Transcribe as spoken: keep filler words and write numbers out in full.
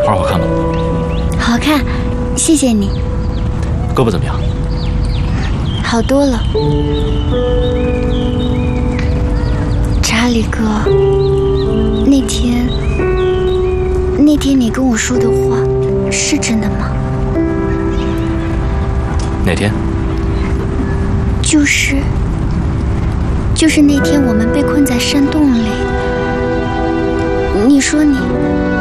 花好看吗？ 好看，谢谢你。 胳膊怎么样？ 好多了。查理哥，那天那天你跟我说的话是真的吗？ 哪天？ 就是就是那天我们被困在山洞里，你说你